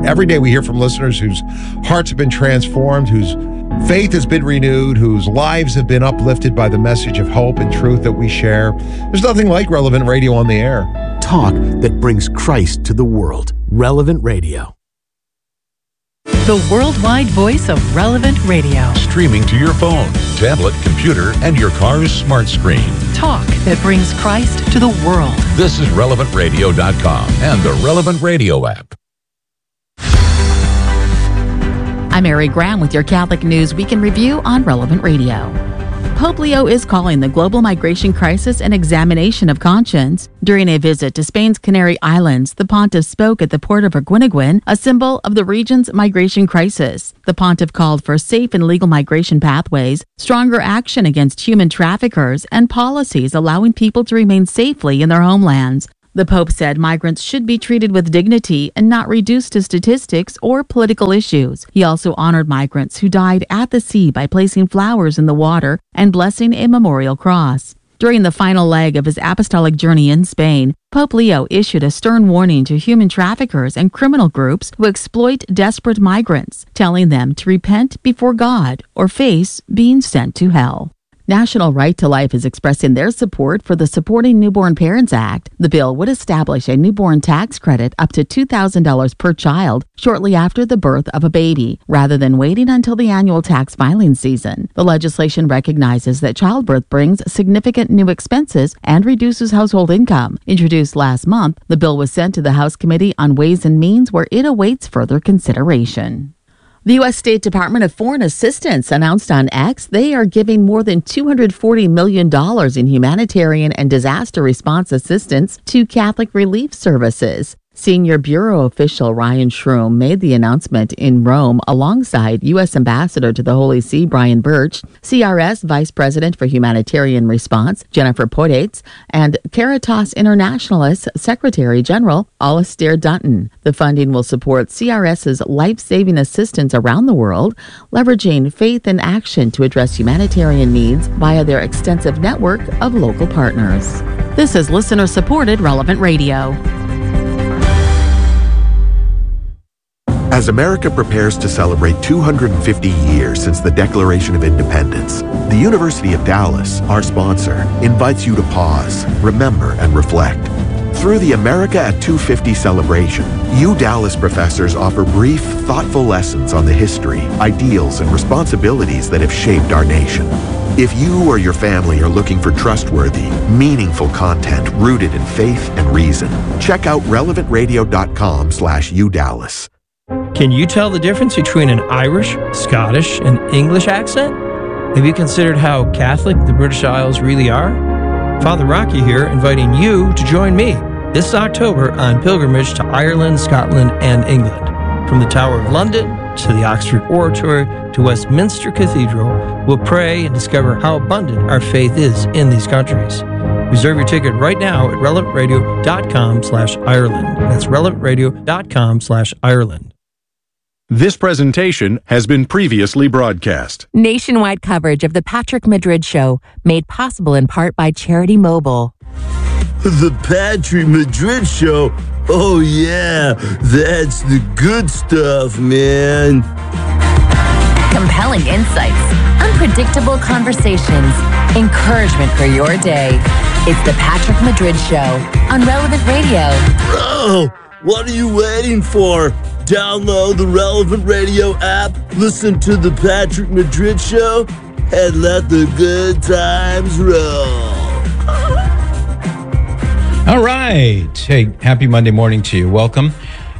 Every day we hear from listeners whose hearts have been transformed, whose faith has been renewed, whose lives have been uplifted by the message of hope and truth that we share. There's nothing like Relevant Radio on the air. Talk that brings Christ to the world. Relevant Radio. The worldwide voice of Relevant Radio. Streaming to your phone, tablet, computer, and your car's smart screen. Talk that brings Christ to the world. This is RelevantRadio.com and the Relevant Radio app. I'm Mary Graham with your Catholic News Week in Review on Relevant Radio. Pope Leo is calling the global migration crisis an examination of conscience. During a visit to Spain's Canary Islands, the pontiff spoke at the port of Arguineguin, a symbol of the region's migration crisis. The pontiff called for safe and legal migration pathways, stronger action against human traffickers, and policies allowing people to remain safely in their homelands. The Pope said migrants should be treated with dignity and not reduced to statistics or political issues. He also honored migrants who died at the sea by placing flowers in the water and blessing a memorial cross. During the final leg of his apostolic journey in Spain, Pope Leo issued a stern warning to human traffickers and criminal groups who exploit desperate migrants, telling them to repent before God or face being sent to hell. National Right to Life is expressing their support for the Supporting Newborn Parents Act. The bill would establish a newborn tax credit up to $2,000 per child shortly after the birth of a baby, rather than waiting until the annual tax filing season. The legislation recognizes that childbirth brings significant new expenses and reduces household income. Introduced last month, the bill was sent to the House Committee on Ways and Means, where it awaits further consideration. The U.S. State Department of Foreign Assistance announced on X they are giving more than $240 million in humanitarian and disaster response assistance to Catholic relief services. Senior Bureau official Ryan Shroom made the announcement in Rome alongside U.S. Ambassador to the Holy See Brian Birch, CRS Vice President for Humanitarian Response Jennifer Podates, and Caritas Internationalis Secretary General Alistair Dutton. The funding will support CRS's life-saving assistance around the world, leveraging faith and action to address humanitarian needs via their extensive network of local partners. This is listener-supported Relevant Radio. As America prepares to celebrate 250 years since the Declaration of Independence, the University of Dallas, our sponsor, invites you to pause, remember, and reflect. Through the America at 250 celebration, Dallas professors offer brief, thoughtful lessons on the history, ideals, and responsibilities that have shaped our nation. If you or your family are looking for trustworthy, meaningful content rooted in faith and reason, check out relevantradio.com/UDallas. Can you tell the difference between an Irish, Scottish, and English accent? Have you considered how Catholic the British Isles really are? Father Rocky here, inviting you to join me this October on pilgrimage to Ireland, Scotland, and England. From the Tower of London to the Oxford Oratory to Westminster Cathedral, we'll pray and discover how abundant our faith is in these countries. Reserve your ticket right now at relevantradio.com/Ireland. That's relevantradio.com/Ireland. This presentation has been previously broadcast. Nationwide coverage of the Patrick Madrid Show, made possible in part by Charity Mobile. The Patrick Madrid Show? Oh yeah, that's the good stuff, man. Compelling insights, unpredictable conversations, encouragement for your day. It's the Patrick Madrid Show on Relevant Radio. Bro, what are you waiting for? Download the Relevant Radio app, listen to the Patrick Madrid Show, and let the good times roll. All right. Hey, happy Monday morning to you. Welcome.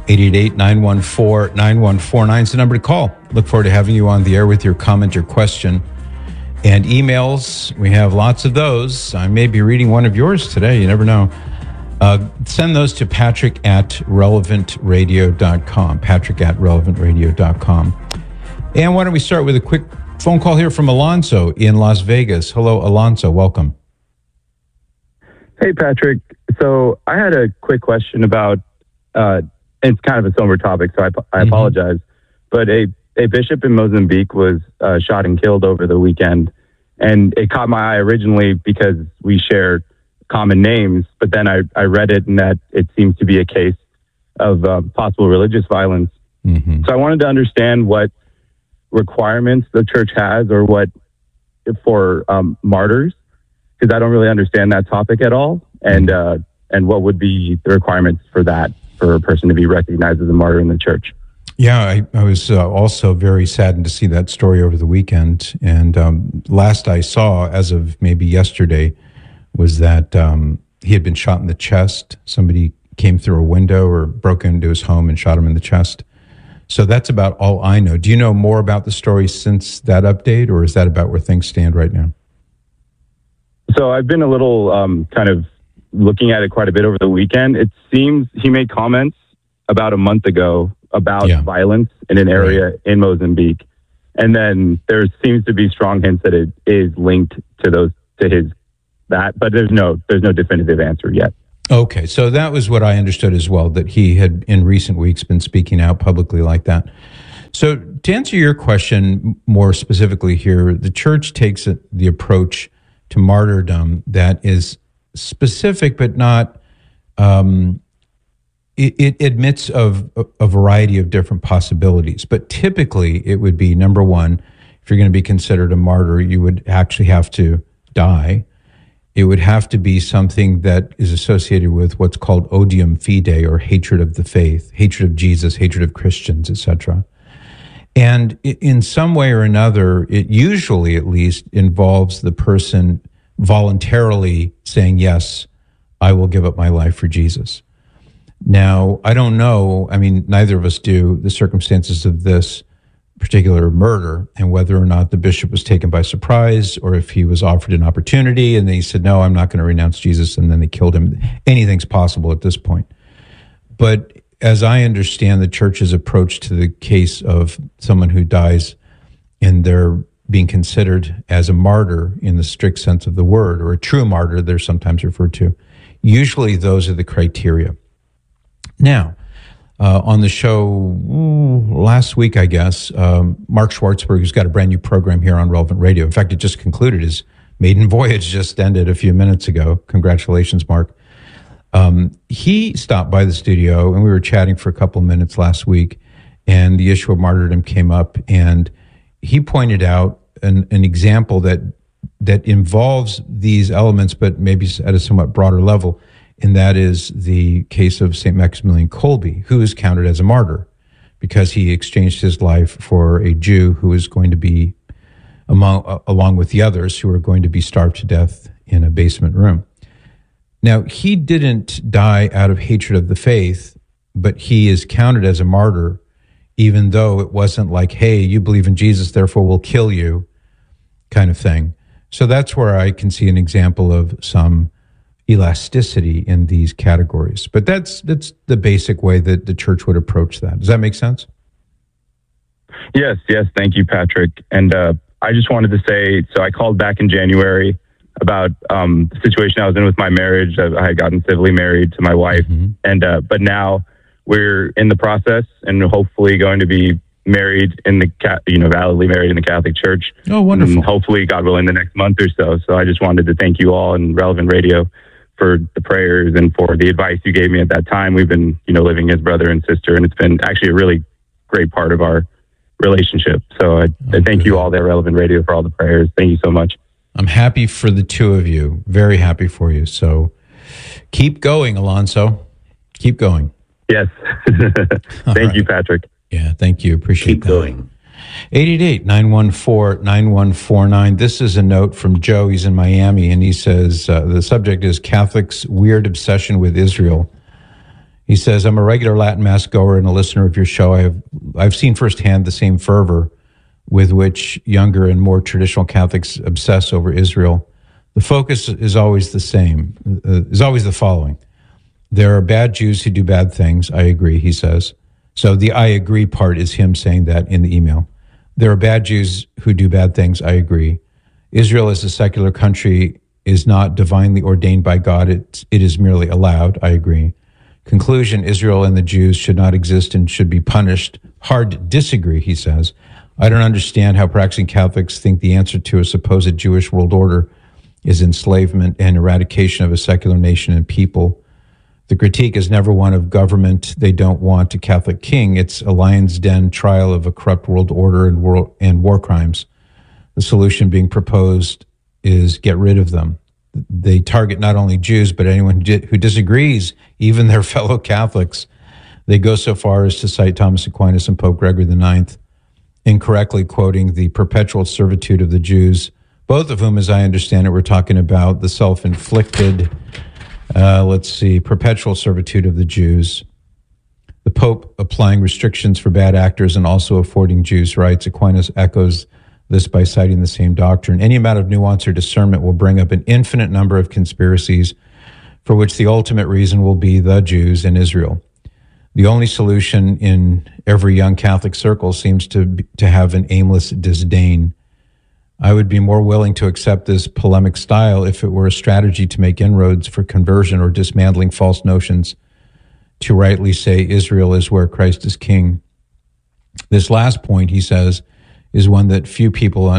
888-914-9149 is the number to call. Look forward to having you on the air with your comment, your question, and emails. We have lots of those. I may be reading one of yours today. You never know. Send those to patrick@relevantradio.com, patrick@relevantradio.com. And why don't we start with a quick phone call here from Alonso in Las Vegas. Hello, Alonso. Welcome. Hey, Patrick. So I had a quick question about, it's kind of a somber topic, so I apologize. But a bishop in Mozambique was shot and killed over the weekend. And it caught my eye originally because we share common names, but then I read it and that it seems to be a case of possible religious violence. So I wanted to understand what requirements the church has or what for martyrs, because I don't really understand that topic at all. And what would be the requirements for that, for a person to be recognized as a martyr in the church? Yeah, I was also very saddened to see that story over the weekend. And last I saw, as of maybe yesterday, was that he had been shot in the chest. Somebody came through a window or broke into his home and shot him in the chest. So that's about all I know. Do you know more about the story since that update, or is that about where things stand right now? So I've been a little kind of looking at it quite a bit over the weekend. It seems he made comments about a month ago about violence in an area in Mozambique. And then there seems to be strong hints that it is linked to that, but there's no definitive answer yet. Okay, so that was what I understood as well, that he had in recent weeks been speaking out publicly like that. So to answer your question more specifically here, the church takes the approach to martyrdom that is specific, but not, it admits of a variety of different possibilities. But typically it would be, number one, if you're going to be considered a martyr, you would actually have to die. It would have to be something that is associated with what's called odium fidei, or hatred of the faith, hatred of Jesus, hatred of Christians, etc. And in some way or another, it usually at least involves the person voluntarily saying, yes, I will give up my life for Jesus. Now, I don't know, I mean, neither of us do, the circumstances of this particular murder and whether or not the bishop was taken by surprise or if he was offered an opportunity and then he said, no, I'm not going to renounce Jesus, and then they killed him. Anything's possible at this point. But as I understand the church's approach to the case of someone who dies and they're being considered as a martyr in the strict sense of the word, or a true martyr, they're sometimes referred to, usually those are the criteria. Now, on the show last week, I guess, Mark Schwartzberg, who's got a brand new program here on Relevant Radio. In fact, it just concluded. His maiden voyage just ended a few minutes ago. Congratulations, Mark. He stopped by the studio and we were chatting for a couple of minutes last week, and the issue of martyrdom came up, and he pointed out an example that involves these elements, but maybe at a somewhat broader level. And that is the case of St. Maximilian Kolbe, who is counted as a martyr because he exchanged his life for a Jew who is going to be, along with the others, who are going to be starved to death in a basement room. Now, he didn't die out of hatred of the faith, but he is counted as a martyr, even though it wasn't like, hey, you believe in Jesus, therefore we'll kill you, kind of thing. So that's where I can see an example of some elasticity in these categories. But that's the basic way that the church would approach that. Does that make sense? Yes. Thank you, Patrick. And I just wanted to say, so I called back in January about the situation I was in with my marriage. I had gotten civilly married to my wife, and but now we're in the process and hopefully going to be married in the validly married in the Catholic Church. Oh, wonderful! And hopefully, God willing, the next month or so. So I just wanted to thank you all and Relevant Radio for the prayers and for the advice you gave me at that time. We've been, living as brother and sister, and it's been actually a really great part of our relationship. So I thank you all there, Relevant Radio, for all the prayers. Thank you so much. I'm happy for the two of you. Very happy for you. So keep going, Alonso. Keep going. Yes. Thank you, Patrick. Yeah, thank you. Appreciate Keep that. going. 888-914-9149. This is a note from Joe. He's in Miami, and he says, the subject is Catholics' weird obsession with Israel. He says, I'm a regular Latin Mass goer and a listener of your show. I've seen firsthand the same fervor with which younger and more traditional Catholics obsess over Israel. The focus is always the same, is always the following. There are bad Jews who do bad things. I agree, he says. So the I agree part is him saying that in the email. There are bad Jews who do bad things. I agree. Israel as a secular country is not divinely ordained by God. It is merely allowed. I agree. Conclusion, Israel and the Jews should not exist and should be punished. Hard disagree, he says. I don't understand how practicing Catholics think the answer to a supposed Jewish world order is enslavement and eradication of a secular nation and people. The critique is never one of government. They don't want a Catholic king. It's a lion's den trial of a corrupt world order and war crimes. The solution being proposed is get rid of them. They target not only Jews, but anyone who disagrees, even their fellow Catholics. They go so far as to cite Thomas Aquinas and Pope Gregory IX, incorrectly quoting the perpetual servitude of the Jews, both of whom, as I understand it, we're talking about the self-inflicted, perpetual servitude of the Jews. The Pope applying restrictions for bad actors and also affording Jews rights. Aquinas echoes this by citing the same doctrine. Any amount of nuance or discernment will bring up an infinite number of conspiracies for which the ultimate reason will be the Jews and Israel. The only solution in every young Catholic circle seems to have an aimless disdain. I would be more willing to accept this polemic style if it were a strategy to make inroads for conversion or dismantling false notions to rightly say Israel is where Christ is king. This last point, he says, is one that few people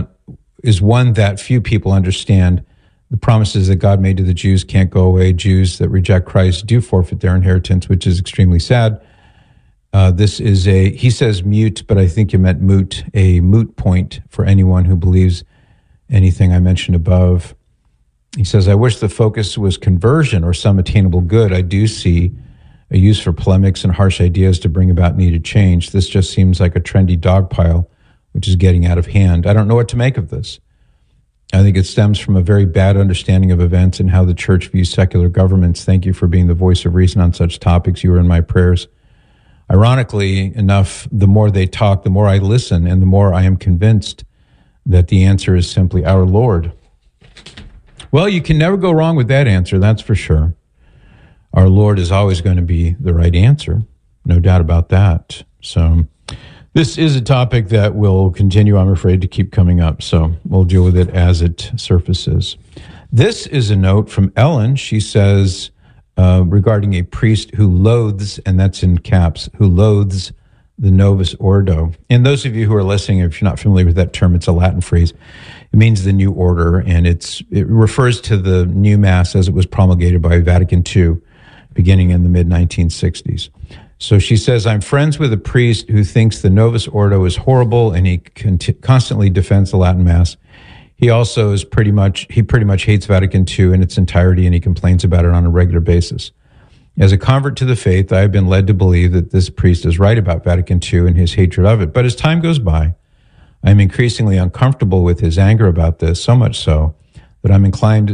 understand. The promises that God made to the Jews can't go away. Jews that reject Christ do forfeit their inheritance, which is extremely sad. This is he says mute, but I think you meant moot, a moot point for anyone who believes anything I mentioned above. He says, I wish the focus was conversion or some attainable good. I do see a use for polemics and harsh ideas to bring about needed change. This just seems like a trendy dogpile, which is getting out of hand. I don't know what to make of this. I think it stems from a very bad understanding of events and how the church views secular governments. Thank you for being the voice of reason on such topics. You are in my prayers. Ironically enough, the more they talk, the more I listen, and the more I am convinced that the answer is simply our Lord. Well, you can never go wrong with that answer, that's for sure. Our Lord is always going to be the right answer, no doubt about that. So this is a topic that will continue, I'm afraid, to keep coming up, so we'll deal with it as it surfaces. This is a note from Ellen. She says, regarding a priest who loathes, and that's in caps, who loathes the Novus Ordo. And those of you who are listening, if you're not familiar with that term, it's a Latin phrase. It means the new order, and it refers to the new Mass as it was promulgated by Vatican II, beginning in the mid-1960s. So she says, I'm friends with a priest who thinks the Novus Ordo is horrible, and he constantly defends the Latin Mass. He also is pretty much hates Vatican II in its entirety, and he complains about it on a regular basis. As a convert to the faith, I have been led to believe that this priest is right about Vatican II and his hatred of it. But as time goes by, I am increasingly uncomfortable with his anger about this, so much so that I am inclined,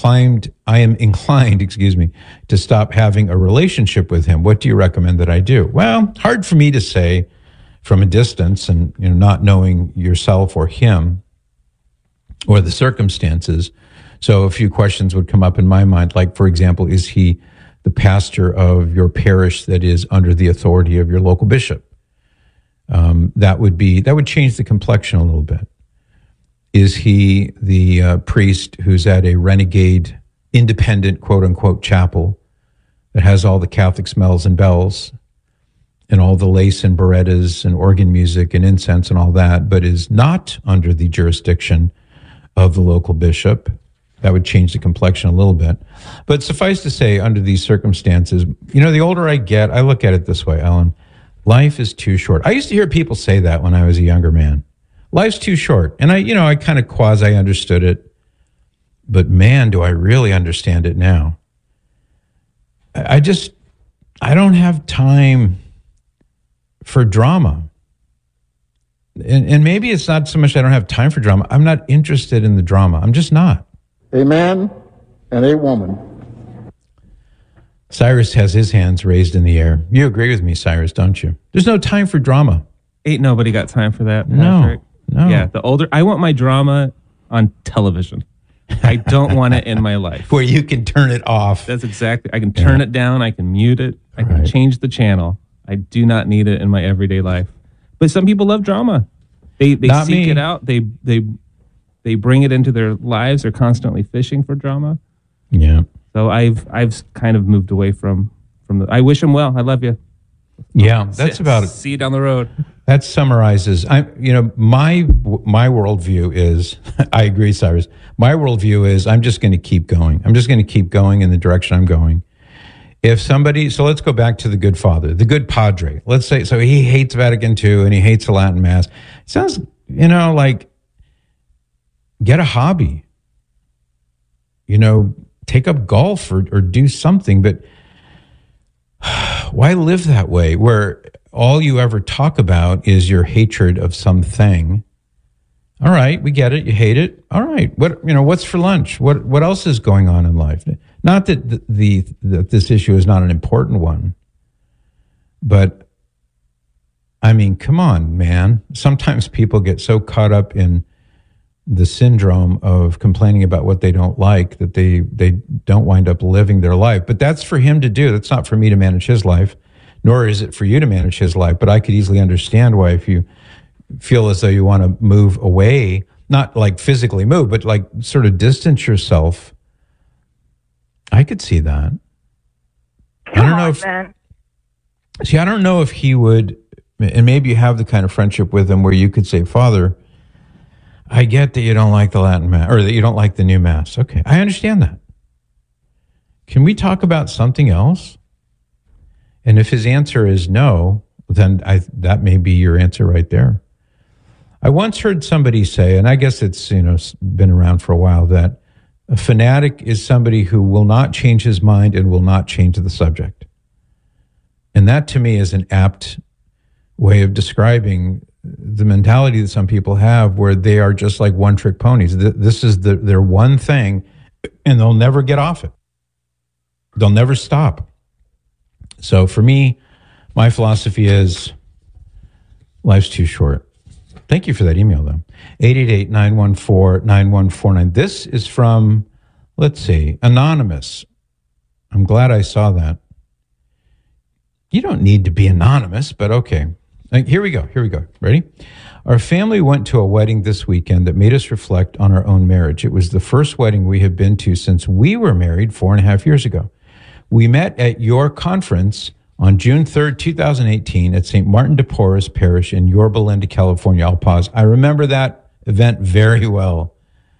to stop having a relationship with him. What do you recommend that I do? Well, hard for me to say from a distance and not knowing yourself or him or the circumstances. So a few questions would come up in my mind, like, for example, is he the pastor of your parish that is under the authority of your local bishop? That would change the complexion a little bit. Is he the priest who's at a renegade, independent, quote-unquote, chapel that has all the Catholic smells and bells and all the lace and berettas and organ music and incense and all that, but is not under the jurisdiction of the local bishop? That would change the complexion a little bit. But suffice to say, under these circumstances, the older I get, I look at it this way, Ellen, life is too short. I used to hear people say that when I was a younger man. Life's too short. And I kind of quasi understood it, but man, do I really understand it now. I don't have time for drama. And maybe it's not so much I don't have time for drama. I'm not interested in the drama. I'm just not. A man and a woman. Cyrus has his hands raised in the air. You agree with me, Cyrus, don't you? There's no time for drama. Ain't nobody got time for that, Patrick. No. Yeah, I want my drama on television. I don't want it in my life. Where you can turn it off. That's exactly. I can turn it down. I can mute it. I can change the channel. I do not need it in my everyday life. But some people love drama. They seek it out. They bring it into their lives. They're constantly fishing for drama. Yeah. So I've kind of moved away from the. I wish them well. I love you. Yeah, that's about it. See you down the road. That summarizes. My worldview is. I agree, Cyrus. My worldview is I'm just going to keep going. I'm just going to keep going in the direction I'm going. If somebody, so let's go back to the good father, the good padre. Let's say, so he hates Vatican II and he hates the Latin Mass. It sounds, like get a hobby, take up golf or do something. But why live that way where all you ever talk about is your hatred of something? All right, we get it. You hate it. All right. What's for lunch? What else is going on in life? Not that that this issue is not an important one, but I mean, come on, man. Sometimes people get so caught up in the syndrome of complaining about what they don't like that they don't wind up living their life. But that's for him to do. That's not for me to manage his life, nor is it for you to manage his life. But I could easily understand why, if you feel as though you want to move away, not like physically move, but like sort of distance yourself. I could see that. I don't know if he would, and maybe you have the kind of friendship with him where you could say, Father, I get that you don't like the Latin Mass, or that you don't like the new Mass. Okay, I understand that. Can we talk about something else? And if his answer is no, then that may be your answer right there. I once heard somebody say, and I guess it's been around for a while, that a fanatic is somebody who will not change his mind and will not change the subject. And that to me is an apt way of describing the mentality that some people have, where they are just like one-trick ponies. This is their one thing, and they'll never get off it. They'll never stop. So for me, my philosophy is life's too short. Thank you for that email, though. 888-914-9149. This is from, let's see, Anonymous. I'm glad I saw that. You don't need to be anonymous, but okay. Here we go. Ready? Our family went to a wedding this weekend that made us reflect on our own marriage. It was the first wedding we have been to since we were married 4.5 years ago. We met at your conference on June 3rd, 2018 at St. Martin de Porres Parish in Yorba Linda, California. I'll pause. I remember that event very well.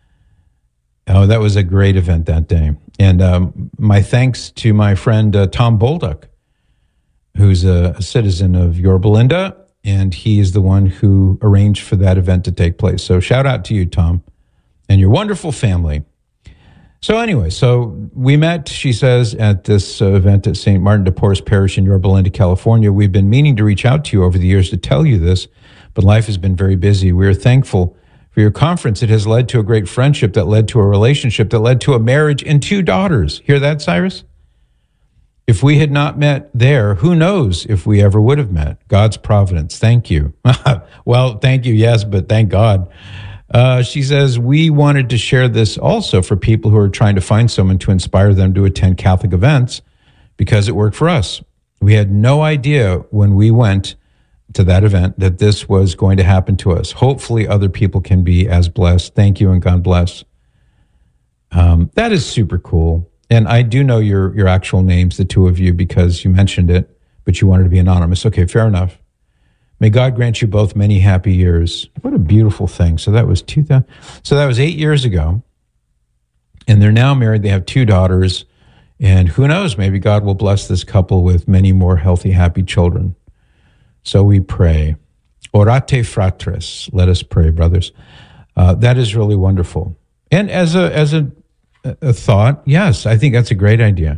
Oh, that was a great event that day. And my thanks to my friend Tom Bolduc, who's a citizen of Yorba Linda, and he is the one who arranged for that event to take place. So shout out to you, Tom, and your wonderful family. So anyway, so we met, she says, at this event at St. Martin de Porres Parish in Yorba Linda, California. We've been meaning to reach out to you over the years to tell you this, but life has been very busy. We are thankful for your conference. It has led to a great friendship that led to a relationship that led to a marriage and 2 daughters. Hear that, Cyrus? If we had not met there, who knows if we ever would have met? God's providence. Thank you. Well, thank you, yes, but thank God. She says, we wanted to share this also for people who are trying to find someone to inspire them to attend Catholic events because it worked for us. We had no idea when we went to that event that this was going to happen to us. Hopefully other people can be as blessed. Thank you and God bless. That is super cool. And I do know your actual names, the two of you, because you mentioned it, but you wanted to be anonymous. Okay, fair enough. May God grant you both many happy years. What a beautiful thing. So that was 2000. So that was 8 years ago. And they're now married. They have 2 daughters. And who knows, maybe God will bless this couple with many more healthy, happy children. So we pray. Orate fratres. Let us pray, brothers. That is really wonderful. And as a thought, yes, I think that's a great idea.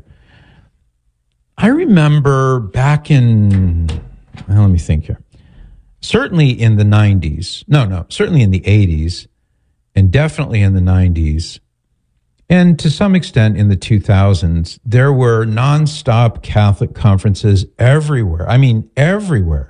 I remember back in, let me think here. Certainly in the 90s, certainly in the 80s, and definitely in the 90s, and to some extent in the 2000s, there were nonstop Catholic conferences everywhere. I mean, everywhere.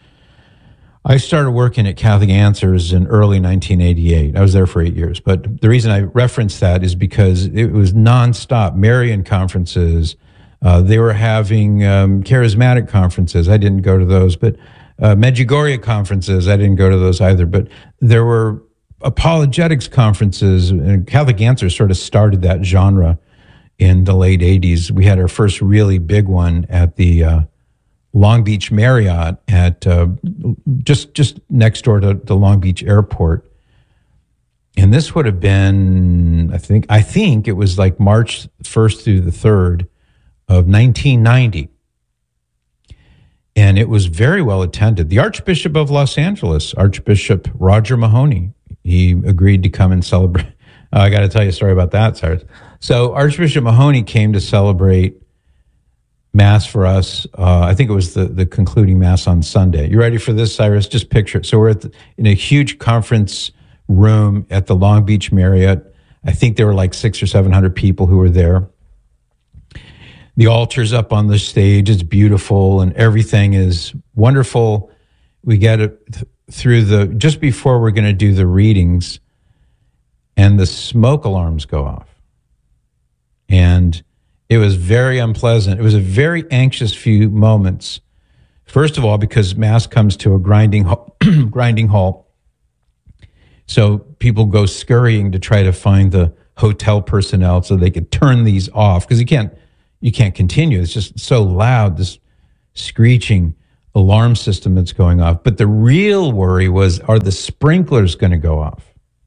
I started working at Catholic Answers in early 1988. I was there for 8 years. But the reason I reference that is because it was nonstop Marian conferences. They were having charismatic conferences. I didn't go to those, but Medjugorje conferences. I didn't go to those either. But there were apologetics conferences, and Catholic Answers sort of started that genre in the late 80s. We had our first really big one at the Long Beach Marriott at just next door to the Long Beach Airport. And this would have been, I think it was like March 1st through the 3rd of 1990. And it was very well attended. The Archbishop of Los Angeles, Archbishop Roger Mahoney, he agreed to come and celebrate. I got to tell you a story about that, Cyrus. So Archbishop Mahoney came to celebrate Mass for us. I think it was the concluding Mass on Sunday. You ready for this, Cyrus? Just picture it. So we're in a huge conference room at the Long Beach Marriott. I think there were like 600 or 700 people who were there. The altar's up on the stage. It's beautiful and everything is wonderful. We get it through just before we're going to do the readings, and the smoke alarms go off. And it was very unpleasant. It was a very anxious few moments. First of all, because Mass comes to a grinding halt. So people go scurrying to try to find the hotel personnel so they could turn these off, because you can't continue. It's just so loud, this screeching alarm system that's going off. But the real worry was, are the sprinklers going to go off?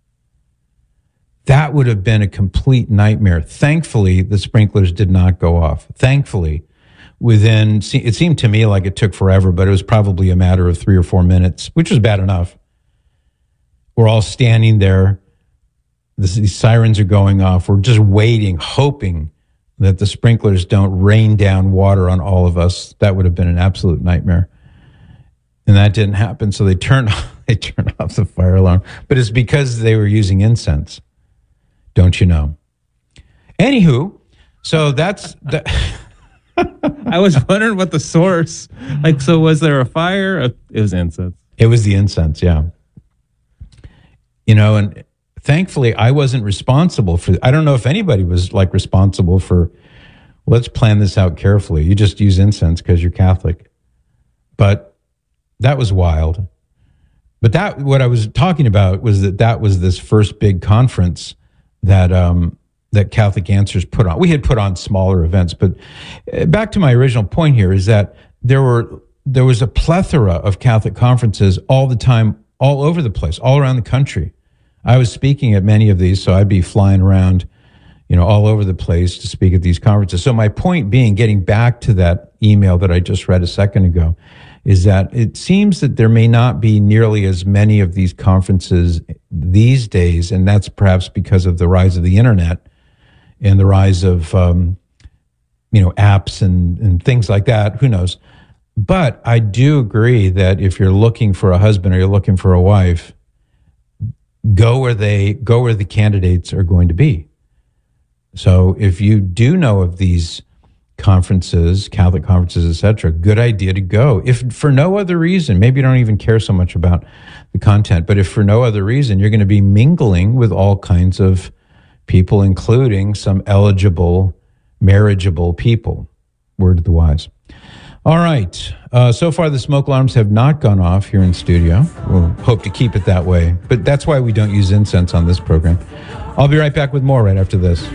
That would have been a complete nightmare. Thankfully, the sprinklers did not go off. Thankfully, it seemed to me like it took forever, but it was probably a matter of 3 or 4 minutes, which was bad enough. We're all standing there. These sirens are going off. We're just waiting, hoping that the sprinklers don't rain down water on all of us. That would have been an absolute nightmare. And that didn't happen. So they turned off the fire alarm. But it's because they were using incense. Don't you know? Anywho, so that's... I was wondering what the source... Like, so was there a fire? It was incense. It was the incense, yeah. And thankfully, I wasn't responsible for... I don't know if anybody was, responsible for, let's plan this out carefully. You just use incense because you're Catholic. But that was wild. But what I was talking about was that was this first big conference that Catholic Answers put on. We had put on smaller events, but back to my original point here is that there was a plethora of Catholic conferences all the time, all over the place, all around the country. I was speaking at many of these, so I'd be flying around, all over the place to speak at these conferences. So my point being, getting back to that email that I just read a second ago, is that it seems that there may not be nearly as many of these conferences these days, and that's perhaps because of the rise of the internet and the rise of, apps and things like that. Who knows? But I do agree that if you're looking for a husband or you're looking for a wife, go where the candidates are going to be. So if you do know of these conferences, Catholic conferences, etc., good idea to go. If for no other reason, maybe you don't even care so much about the content, but if for no other reason, you're going to be mingling with all kinds of people, including some eligible, marriageable people. Word of the wise. All right. So far, the smoke alarms have not gone off here in studio. We'll hope to keep it that way, but that's why we don't use incense on this program. I'll be right back with more right after this.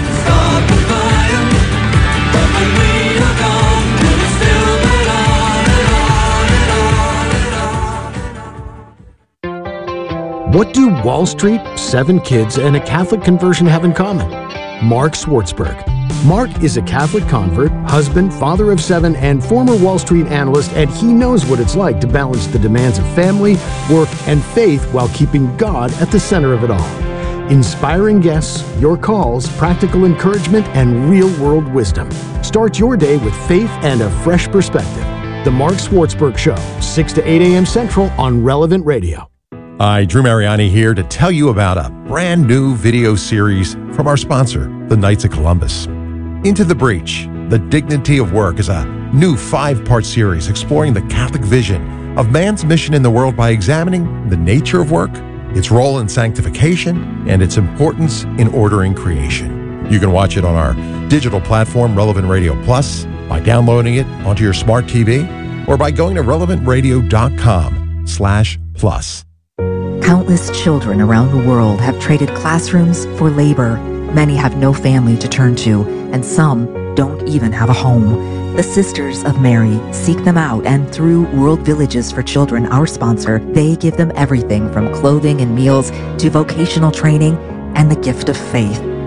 What do Wall Street, 7 kids, and a Catholic conversion have in common? Mark Swartzberg. Mark is a Catholic convert, husband, father of 7, and former Wall Street analyst, and he knows what it's like to balance the demands of family, work, and faith while keeping God at the center of it all. Inspiring guests, your calls, practical encouragement, and real-world wisdom. Start your day with faith and a fresh perspective. The Mark Swartzberg Show, 6 to 8 a.m. Central on Relevant Radio. Hi, Drew Mariani here to tell you about a brand new video series from our sponsor, the Knights of Columbus. Into the Breach, The Dignity of Work is a new 5-part series exploring the Catholic vision of man's mission in the world by examining the nature of work, its role in sanctification, and its importance in ordering creation. You can watch it on our digital platform, Relevant Radio Plus, by downloading it onto your smart TV, or by going to relevantradio.com/plus. Countless children around the world have traded classrooms for labor. Many have no family to turn to, and some don't even have a home. The Sisters of Mary seek them out, and through World Villages for Children, our sponsor, they give them everything from clothing and meals to vocational training and the gift of faith.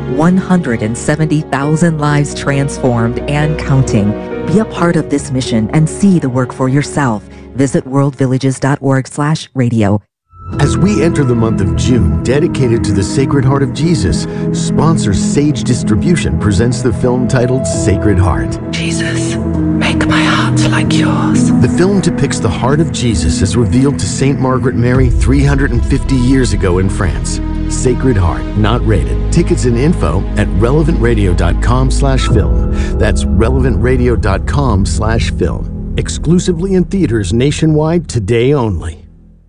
170,000 lives transformed and counting. Be a part of this mission and see the work for yourself. Visit worldvillages.org/radio. As we enter the month of June, dedicated to the Sacred Heart of Jesus, sponsor Sage Distribution presents the film titled Sacred Heart. Jesus, make my heart like yours. The film depicts the heart of Jesus as revealed to St. Margaret Mary 350 years ago in France. Sacred Heart, not rated. Tickets and info at relevantradio.com/film. That's relevantradio.com/film. Exclusively in theaters nationwide today only.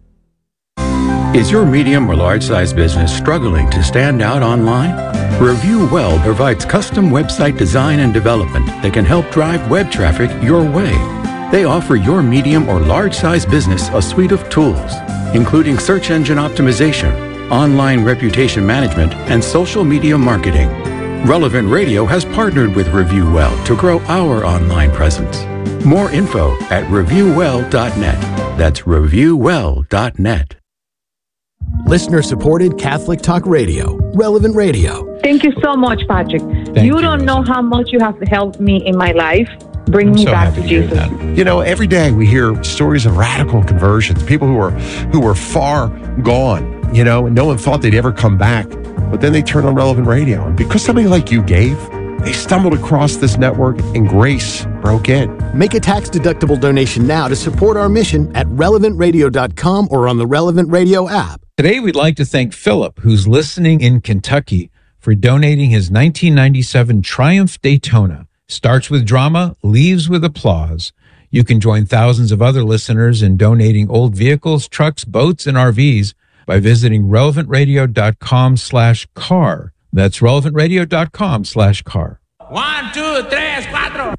Is your medium or large size business struggling to stand out online? Review Well provides custom website design and development that can help drive web traffic your way. They offer your medium or large size business a suite of tools, including search engine optimization, online reputation management, and social media marketing. Relevant Radio has partnered with Review Well to grow our online presence. More info at reviewwell.net. That's reviewwell.net. Listener-supported Catholic Talk Radio, Relevant Radio. Thank you so much, Patrick. You don't know how much you have helped me in my life. Bring me back to Jesus. You know, every day we hear stories of radical conversions, people who were far gone, you know, and no one thought they'd ever come back. But then they turned on Relevant Radio. And because somebody like you gave, they stumbled across this network and grace broke in. Make a tax-deductible donation now to support our mission at relevantradio.com or on the Relevant Radio app. Today, we'd like to thank Philip, who's listening in Kentucky, for donating his 1997 Triumph Daytona. Starts with drama, leaves with applause. You can join thousands of other listeners in donating old vehicles, trucks, boats, and RVs by visiting relevantradio.com/car. That's relevantradio.com/car. 1, 2, 3, 4.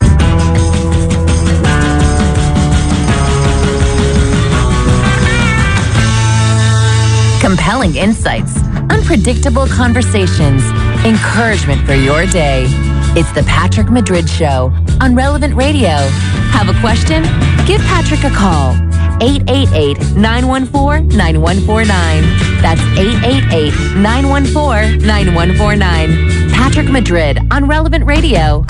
Compelling insights, unpredictable conversations, encouragement for your day. It's the Patrick Madrid Show on Relevant Radio. Have a question? Give Patrick a call. 888-914-9149. That's 888-914-9149. Patrick Madrid on Relevant Radio.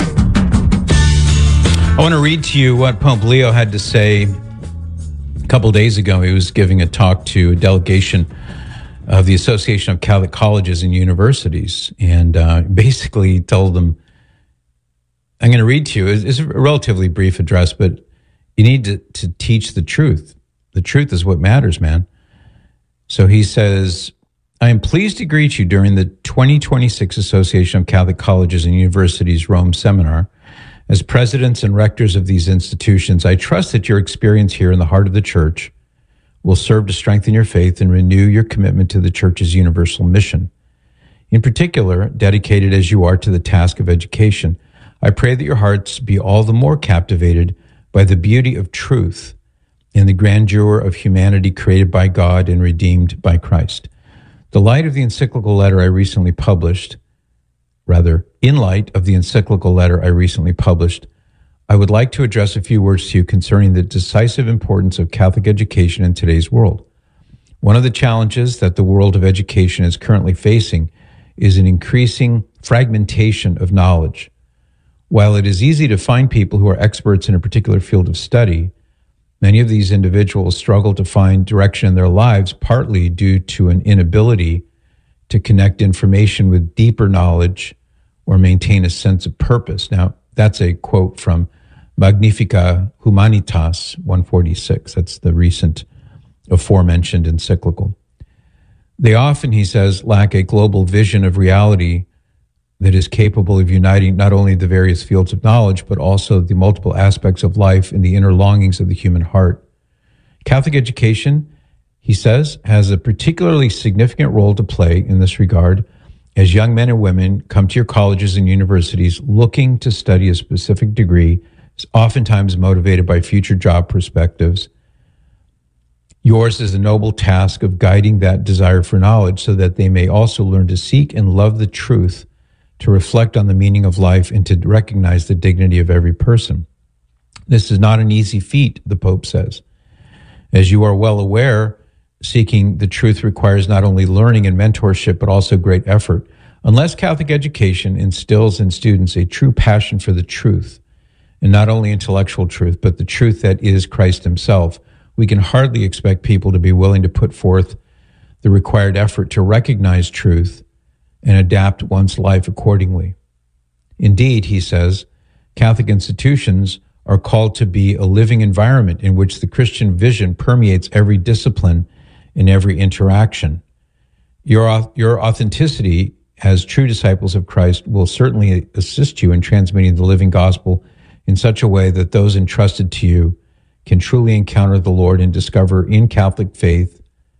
I want to read to you what Pope Leo had to say a couple days ago. He was giving a talk to a delegation of the Association of Catholic Colleges and Universities, and basically told them, I'm going to read to you, it's a relatively brief address, but you need to teach the truth. The truth is what matters, man. So he says, I am pleased to greet you during the 2026 Association of Catholic Colleges and Universities Rome Seminar. As presidents and rectors of these institutions, I trust that your experience here in the heart of the Church will serve to strengthen your faith and renew your commitment to the Church's universal mission. In particular, dedicated as you are to the task of education, I pray that your hearts be all the more captivated by the beauty of truth and the grandeur of humanity created by God and redeemed by Christ. In light of the encyclical letter I recently published, I would like to address a few words to you concerning the decisive importance of Catholic education in today's world. One of the challenges that the world of education is currently facing is an increasing fragmentation of knowledge. While it is easy to find people who are experts in a particular field of study, many of these individuals struggle to find direction in their lives, partly due to an inability to connect information with deeper knowledge or maintain a sense of purpose. Now, that's a quote from Magnificat Humanitas 146. That's the recent aforementioned encyclical. They often, he says, lack a global vision of reality that is capable of uniting not only the various fields of knowledge, but also the multiple aspects of life and the inner longings of the human heart. Catholic education, he says, has a particularly significant role to play in this regard as young men and women come to your colleges and universities looking to study a specific degree, oftentimes motivated by future job perspectives. Yours is the noble task of guiding that desire for knowledge so that they may also learn to seek and love the truth, to reflect on the meaning of life, and to recognize the dignity of every person. This is not an easy feat, the Pope says. As you are well aware, seeking the truth requires not only learning and mentorship, but also great effort. Unless Catholic education instills in students a true passion for the truth, and not only intellectual truth, but the truth that is Christ himself, we can hardly expect people to be willing to put forth the required effort to recognize truth and adapt one's life accordingly. Indeed, he says, Catholic institutions are called to be a living environment in which the Christian vision permeates every discipline and every interaction. Your authenticity as true disciples of Christ will certainly assist you in transmitting the living gospel in such a way that those entrusted to you can truly encounter the Lord and discover in the Catholic faith,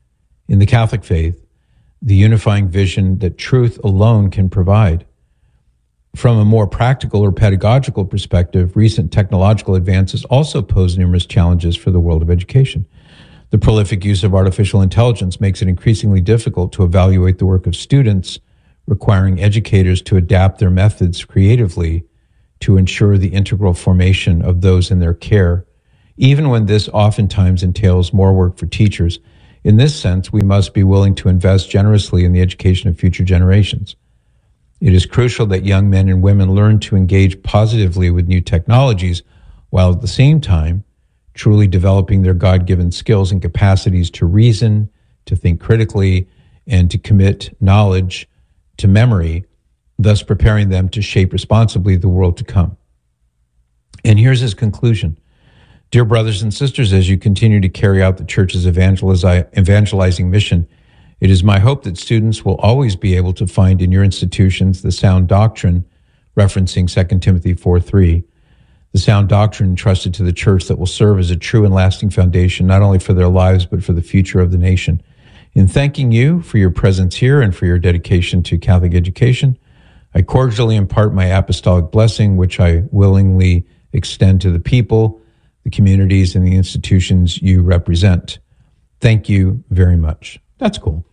the unifying vision that truth alone can provide. From a more practical or pedagogical perspective, recent technological advances also pose numerous challenges for the world of education. The prolific use of artificial intelligence makes it increasingly difficult to evaluate the work of students, requiring educators to adapt their methods creatively to ensure the integral formation of those in their care, even when this oftentimes entails more work for teachers. In this sense, we must be willing to invest generously in the education of future generations. It is crucial that young men and women learn to engage positively with new technologies, while at the same time, truly developing their God-given skills and capacities to reason, to think critically, and to commit knowledge to memory, thus preparing them to shape responsibly the world to come. And here's his conclusion. Dear brothers and sisters, as you continue to carry out the Church's evangelizing mission, it is my hope that students will always be able to find in your institutions the sound doctrine, referencing 2 Timothy 4:3, the sound doctrine entrusted to the Church that will serve as a true and lasting foundation, not only for their lives, but for the future of the nation. In thanking you for your presence here and for your dedication to Catholic education, I cordially impart my apostolic blessing, which I willingly extend to the people, the communities, and the institutions you represent. Thank you very much. That's cool.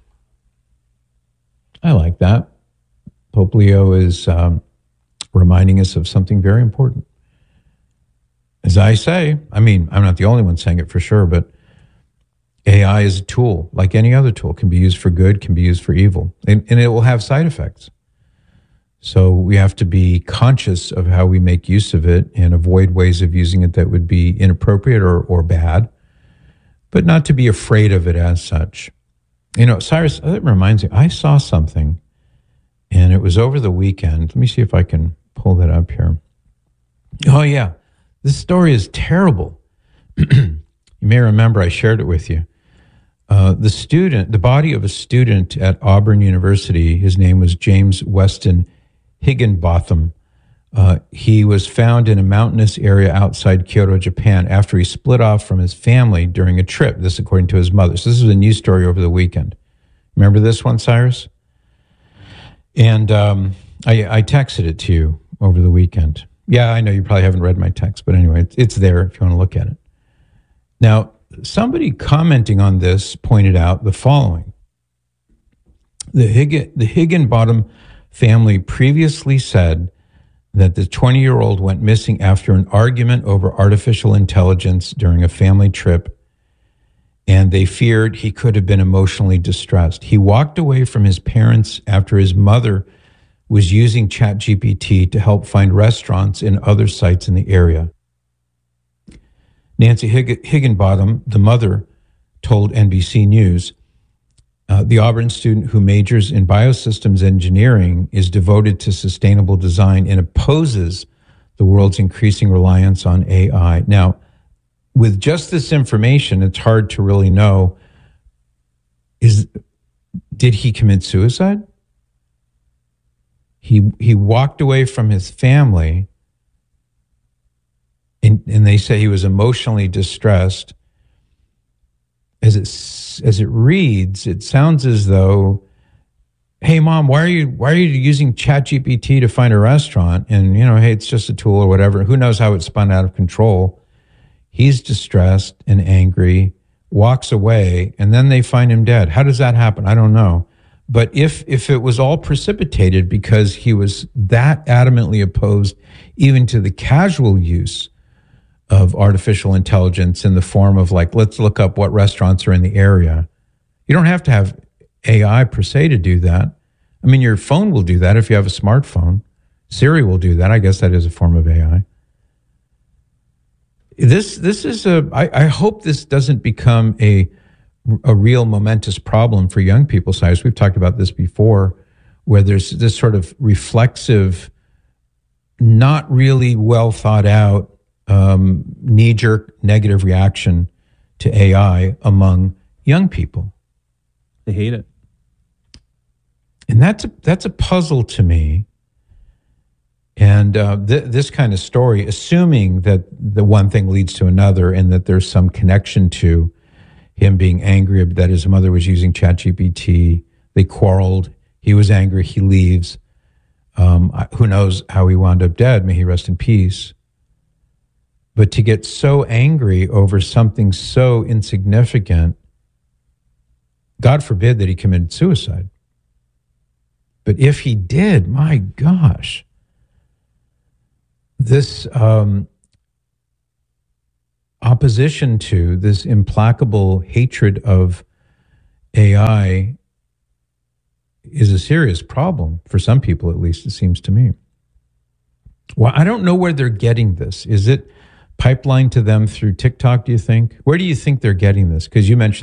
I like that. Pope Leo is reminding us of something very important. As I say, I mean, I'm not the only one saying it for sure, but AI is a tool, like any other tool. It can be used for good, can be used for evil, and it will have side effects. So we have to be conscious of how we make use of it and avoid ways of using it that would be inappropriate or bad, but not to be afraid of it as such. You know, Cyrus, that reminds me, I saw something, and it was over the weekend. Let me see if I can pull that up here. Oh, yeah. This story is terrible. You may remember I shared it with you. The body of a student at Auburn University, his name was James Weston Higginbotham. He was found in a mountainous area outside Kyoto, Japan, after he split off from his family during a trip. This according to his mother. So this is a news story over the weekend. Remember this one, Cyrus? And I texted it to you over the weekend. Yeah, I know you probably haven't read my text, but anyway, it's there if you want to look at it. Now, somebody commenting on this pointed out the following. The Higginbotham family previously said that the 20-year-old went missing after an argument over artificial intelligence during a family trip, and they feared he could have been emotionally distressed. He walked away from his parents after his mother was using ChatGPT to help find restaurants and other sites in the area. Nancy Higginbotham, the mother, told NBC News, the Auburn student who majors in biosystems engineering is devoted to sustainable design and opposes the world's increasing reliance on AI. Now, with just this information, it's hard to really know, did he commit suicide? He walked away from his family, and they say he was emotionally distressed. As it reads, it sounds as though, hey, Mom, why are you using ChatGPT to find a restaurant? And, hey, it's just a tool or whatever. Who knows how it spun out of control? He's distressed and angry, walks away, and then they find him dead. How does that happen? I don't know. But if it was all precipitated because he was that adamantly opposed even to the casual use of artificial intelligence in the form of let's look up what restaurants are in the area. You don't have to have AI per se to do that. I mean, your phone will do that if you have a smartphone. Siri will do that. I guess that is a form of AI. This is I hope this doesn't become a real momentous problem for young people. Cyrus, we've talked about this before, where there's this sort of reflexive, not really well thought out, knee-jerk negative reaction to AI among young people. They hate it. And that's a puzzle to me. And this kind of story, assuming that the one thing leads to another and that there's some connection to him being angry that his mother was using ChatGPT, they quarreled, he was angry, he leaves. Who knows how he wound up dead, may he rest in peace. But to get so angry over something so insignificant, God forbid that he committed suicide. But if he did, my gosh, this opposition to, this implacable hatred of AI is a serious problem for some people, at least it seems to me. Well, I don't know where they're getting this. Is it pipelined to them through TikTok, do you think? Where do you think they're getting this? Because you mentioned